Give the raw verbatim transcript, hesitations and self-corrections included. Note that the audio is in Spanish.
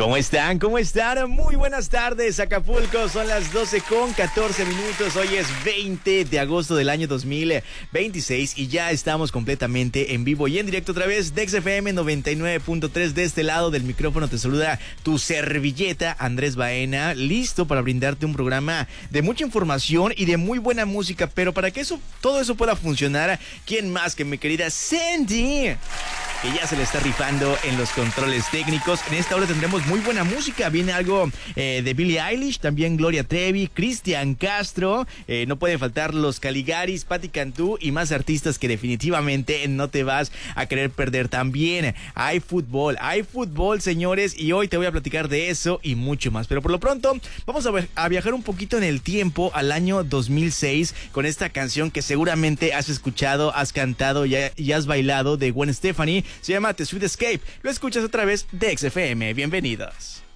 ¿Cómo están? ¿Cómo están? Muy buenas tardes, Acapulco. Son las doce con catorce minutos. Hoy es veinte de agosto del año dos mil veintiséis y ya estamos completamente en vivo y en directo a través de X F M noventa y nueve punto tres. De este lado del micrófono te saluda tu servilleta, Andrés Baena, listo para brindarte un programa de mucha información y de muy buena música. Pero para que eso, todo eso pueda funcionar, ¿quién más que mi querida Sandy? Que ya se le está rifando en los controles técnicos. En esta hora tendremos muy buena música. Viene algo eh, de Billie Eilish, también Gloria Trevi, Cristian Castro. Eh, no pueden faltar los Caligaris, Patti Cantú y más artistas que definitivamente no te vas a querer perder. También hay fútbol, hay fútbol, señores, y hoy te voy a platicar de eso y mucho más. Pero por lo pronto, vamos a, a viajar un poquito en el tiempo al año dos mil seis con esta canción que seguramente has escuchado, has cantado y, y has bailado, de Gwen Stefani. Se llama The Sweet Escape. Lo escuchas a través de X F M. Bienvenidos.